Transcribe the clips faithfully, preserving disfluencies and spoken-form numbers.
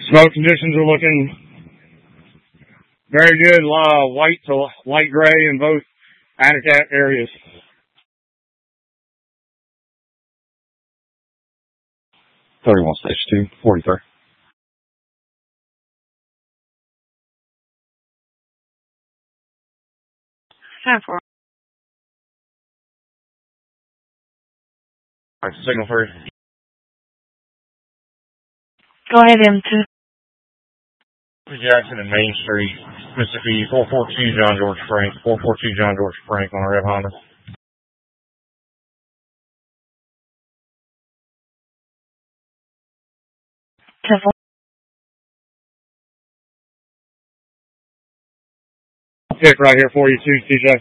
Smoke conditions are looking very good, uh, white to light gray in both attic areas. thirty-one, stage two, forty-three. ten four. Alright, signal three. Go ahead, M two. Jackson and Main Street, Mississippi, four four two John George Frank, four four two John George Frank on a red Honda. ten four. Pick right here for you too, T J.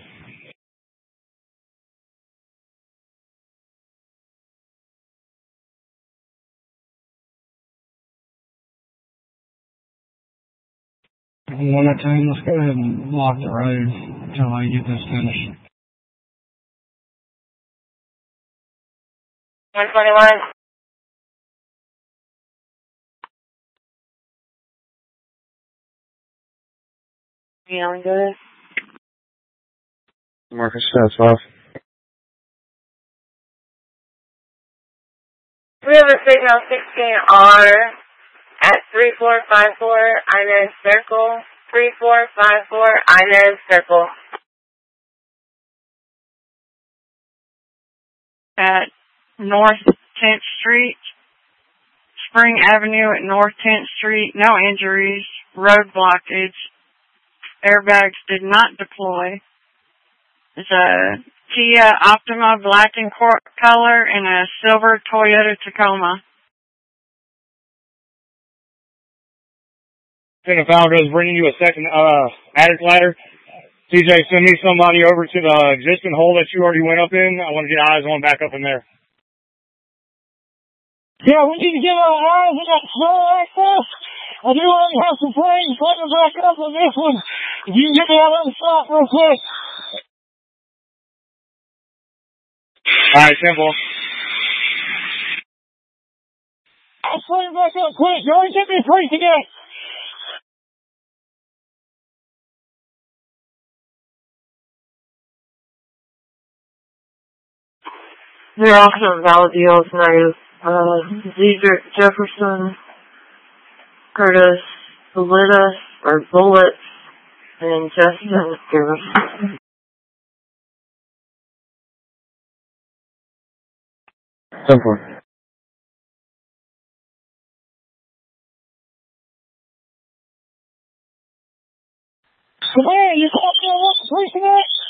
One at a time, let's go ahead and block the road until I get this finished. one twenty-one. Yeah, we good. Marcus, that's five. We have a signal sixteen R at three four five four Inez Circle. three four five four Inez Circle. At North tenth Street, Spring Avenue at North tenth Street, no injuries, road blockage, airbags did not deploy. It's a Kia Optima black and color and a silver Toyota Tacoma. Then Falco is bringing you a second uh, attic ladder. T J, send me somebody over to the existing hole that you already went up in. I want to get eyes on back up in there. Yeah, we need to get our eyes on that slow access. I do already have some planes coming back up on this one. If you can get me out of the shot real quick. Alright, simple. I'll plane back up quick. Go and get me a plane today. There are also valid deals negative. Uh, Zedrick Jefferson, Curtis Belita, or Bullets, and Justin Garrison. ten four. Come on, you caught me on this place tonight?